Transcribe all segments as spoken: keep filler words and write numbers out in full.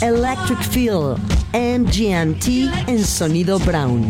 Electric Feel, M G M T en sonido Brown.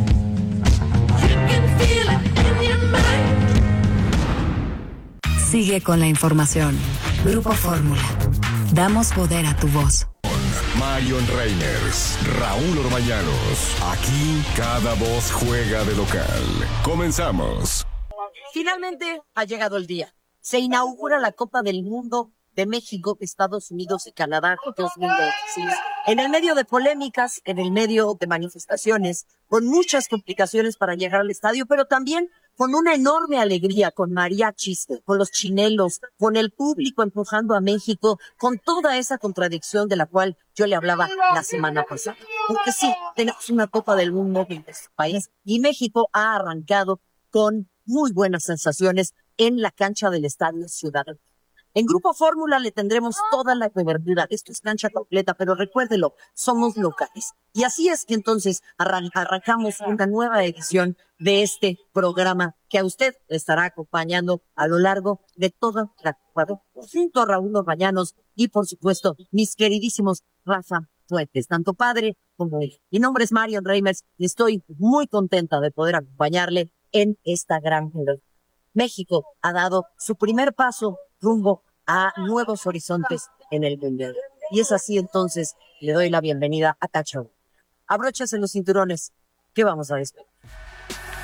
Sigue con la información. Grupo Fórmula. Damos poder a tu voz. Marion Reimers, Raúl Orbañanos. Aquí cada voz juega de local. Comenzamos. Finalmente ha llegado el día. Se inaugura la Copa del Mundo de México, Estados Unidos y Canadá dos mil veintiséis. En el medio de polémicas, en el medio de manifestaciones, con muchas complicaciones para llegar al estadio, pero también con una enorme alegría, con mariachis, con los chinelos, con el público empujando a México, con toda esa contradicción de la cual yo le hablaba la semana pasada. Porque sí, tenemos una Copa del Mundo en este país y México ha arrancado con muy buenas sensaciones en la cancha del Estadio Ciudad. En Grupo Fórmula le tendremos toda la cobertura. Esto es cancha completa, pero recuérdelo, somos locales. Y así es que entonces arran- arrancamos una nueva edición de este programa que a usted le estará acompañando a lo largo de toda la Ecuador, junto a Raúl Orbañanos y, por supuesto, mis queridísimos Rafa Fuentes, tanto padre como él. Mi nombre es Marion Reimers y estoy muy contenta de poder acompañarle en esta gran pelota. México ha dado su primer paso rumbo a nuevos horizontes en el mundial. Y es así entonces, le doy la bienvenida a Tacho. Abróchase los cinturones, que vamos a despedir.